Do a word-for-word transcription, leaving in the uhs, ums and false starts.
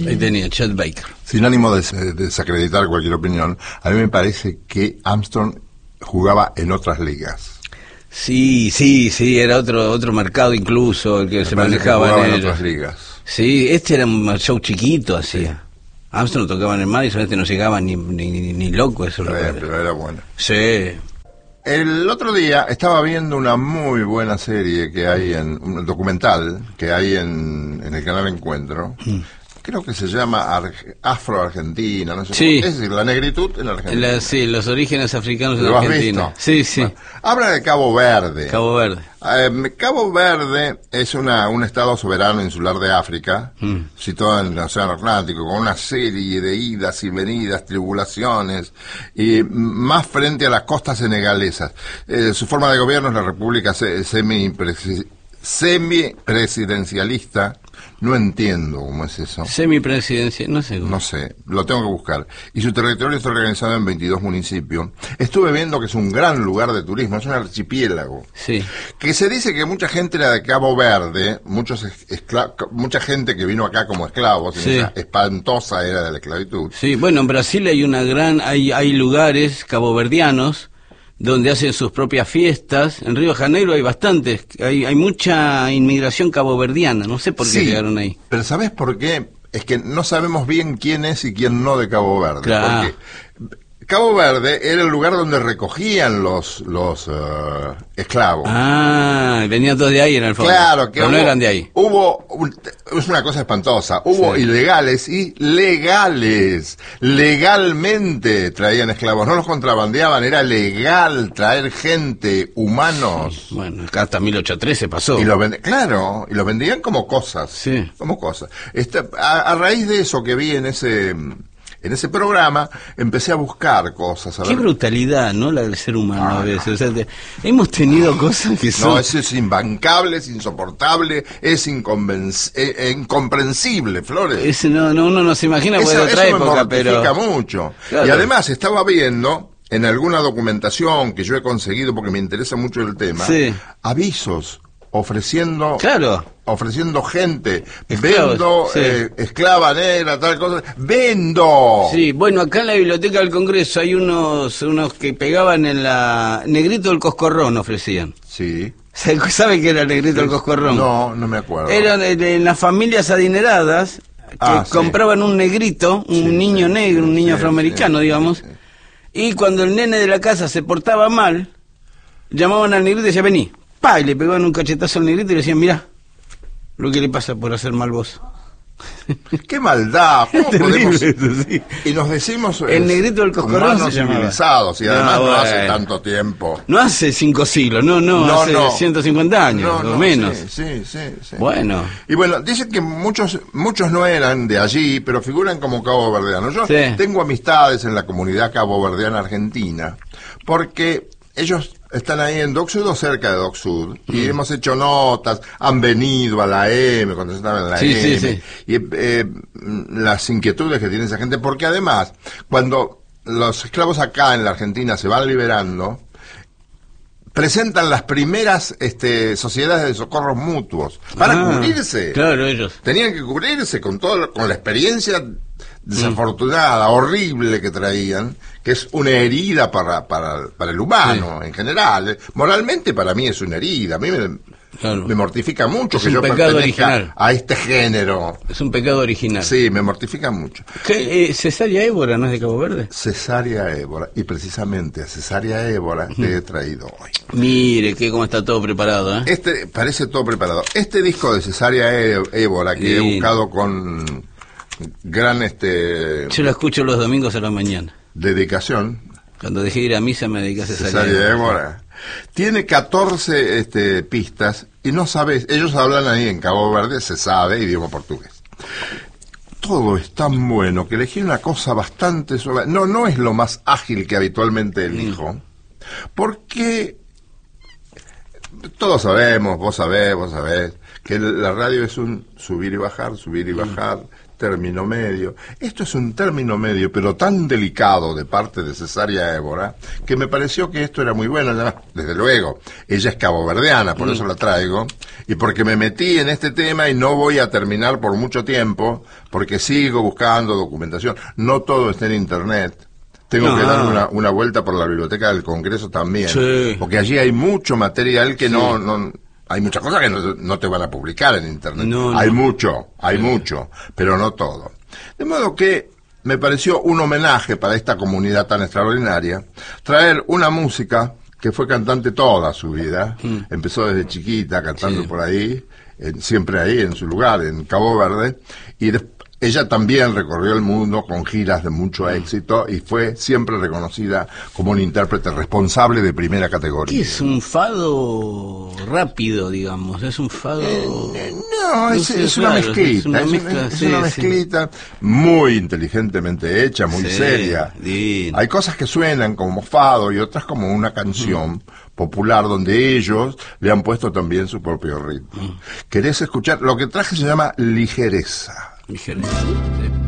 Ahí tenía, Chet Baker. Sin ánimo de de desacreditar cualquier opinión, a mí me parece que Armstrong jugaba en otras ligas. Sí, sí, sí, era otro otro mercado incluso el que Me se parece que manejaba jugaba en en el... otras ligas. Sí, este era un show chiquito, hacía. Armstrong tocaba en el Madison, este no llegaba ni, ni, ni, ni loco, eso lo Eh, pero era bueno. Sí. El otro día estaba viendo una muy buena serie que hay en, un documental que hay en, en el canal Encuentro. Mm. Creo que se llama Ar Afro-Argentina, no sé sí. cómo. Es decir, la negritud en Argentina. La, sí, los orígenes africanos en ¿Lo Argentina. has visto? Sí, sí. Bueno, habla de Cabo Verde. Cabo Verde. Eh, Cabo Verde es una, un estado soberano insular de África, mm. situado en el Océano Atlántico, con una serie de idas y venidas, tribulaciones, y más frente a las costas senegalesas. Eh, su forma de gobierno es la república semi-presidencialista. No entiendo cómo es eso. Semipresidencia, no sé cómo. No sé, lo tengo que buscar. Y su territorio está organizado en veintidós municipios. Estuve viendo que es un gran lugar de turismo, es un archipiélago. Sí. Que se dice que mucha gente era de Cabo Verde, muchos mucha gente que vino acá como esclavos, sí. Esa espantosa era de la esclavitud. Sí, bueno, en Brasil hay una gran, hay, hay lugares caboverdianos donde hacen sus propias fiestas. En Río de Janeiro hay bastantes, hay, hay mucha inmigración caboverdiana, no sé por qué sí, llegaron ahí. Pero ¿sabés por qué? Es que no sabemos bien quién es y quién no de Cabo Verde. Claro. Porque Cabo Verde era el lugar donde recogían los los uh, esclavos. Ah, venían todos de ahí en el fondo. Claro, que pero hubo, no eran de ahí. Hubo, un, es una cosa espantosa, hubo sí. ilegales y legales. Legalmente traían esclavos, no los contrabandeaban, era legal traer gente, humanos. Sí, bueno, acá hasta mil ochocientos trece pasó. Y lo vend, claro, y lo vendían como cosas. Sí. Como cosas. Esta, a, a raíz de eso que vi en ese... En ese programa empecé a buscar cosas. A Qué ver. brutalidad, ¿no? La del ser humano ah, a veces. No. O sea, te, hemos tenido cosas que son... No, eso es imbancable, es insoportable, es eh, incomprensible, Flores. Ese no, no, uno no se imagina Eso, de otra eso época, me mortifica pero... mucho. Claro. Y además estaba viendo, en alguna documentación que yo he conseguido porque me interesa mucho el tema, sí. avisos ofreciendo... Claro. ofreciendo gente, esclavos, vendo, sí. eh, esclava negra, tal cosa, vendo. Sí, bueno, acá en la Biblioteca del Congreso hay unos unos que pegaban en la... Negrito del Coscorrón ofrecían. Sí. ¿Sabe qué era el Negrito del Coscorrón? No, no me acuerdo. Eran en las familias adineradas que ah, compraban sí. un negrito, un sí, niño sí, negro, un niño sí, afroamericano, sí, digamos, sí, sí. y cuando el nene de la casa se portaba mal, llamaban al negrito y decían, vení, pa, y le pegaban un cachetazo al negrito y le decían, mirá, lo que le pasa por hacer mal vos. ¡Qué maldad! ¿Cómo podemos? Eso, sí. Y nos decimos... El negrito del Coscorrón se llamaba. Civilizados, y además no, no, bueno. hace tanto tiempo. No hace cinco siglos, no, no, no hace no. ciento cincuenta años, no, o no, menos. Sí, sí, sí, sí. Bueno. Y bueno, dicen que muchos muchos no eran de allí, pero figuran como caboverdianos. Yo sí. tengo amistades en la comunidad caboverdiana argentina, porque ellos están ahí en Dock Sud o cerca de Dock Sud, mm. y hemos hecho notas, han venido a la M, cuando estaban en la sí, M, sí, sí. y eh, las inquietudes que tiene esa gente, porque además, cuando los esclavos acá en la Argentina se van liberando, presentan las primeras este, sociedades de socorros mutuos para ah, cubrirse. Claro, ellos. Tenían que cubrirse con todo, con la experiencia desafortunada, mm. horrible que traían, que es una herida para, para, para el humano sí. en general. Moralmente para mí es una herida. A mí me, claro. me mortifica mucho es que yo pertenezca original. a este género. Es un pecado original. Sí, me mortifica mucho. ¿Qué, eh, ¿Cesárea Évora no es de Cabo Verde? Cesárea Évora. Y precisamente a Cesárea Évora mm. te he traído hoy. Mire, que cómo está todo preparado, ¿eh? Este, parece todo preparado. Este disco de Cesárea Évora que sí. he buscado con gran este yo lo escucho los domingos a la mañana, dedicación, cuando dejé ir a misa me dediqué a Cesárea Évora. Tiene catorce este, pistas y no sabes, ellos hablan ahí en Cabo Verde, se sabe idioma portugués. Todo es tan bueno que elegí una cosa bastante suave. No, no es lo más ágil que habitualmente elijo, mm. porque todos sabemos, vos sabés, vos sabés, que la radio es un subir y bajar, subir y bajar, mm. término medio. Esto es un término medio, pero tan delicado de parte de Cesaria Évora, que me pareció que esto era muy bueno. Además, desde luego, ella es caboverdiana, por mm. eso la traigo, y porque me metí en este tema y no voy a terminar por mucho tiempo, porque sigo buscando documentación. No todo está en Internet. Tengo no. que dar una, una vuelta por la biblioteca del Congreso también, sí. porque allí hay mucho material que sí. no... no hay muchas cosas que no, no te van a publicar en Internet. No, hay no. mucho, hay sí. mucho, pero no todo. De modo que me pareció un homenaje para esta comunidad tan extraordinaria, traer una música que fue cantante toda su vida. Mm. Empezó desde chiquita cantando sí. por ahí, en, siempre ahí en su lugar, en Cabo Verde, y después ella también recorrió el mundo con giras de mucho éxito y fue siempre reconocida como un intérprete responsable de primera categoría. ¿Qué es un fado rápido, digamos? ¿Es un fado...? Eh, no, no es, sé, es, una claro, es una mezclita. Es, sí, es una mezclita sí. muy inteligentemente hecha, muy sí, seria. Bien. Hay cosas que suenan como fado y otras como una canción mm. popular donde ellos le han puesto también su propio ritmo. Mm. ¿Querés escuchar? Lo que traje se llama Ligereza. Ligereza, sí.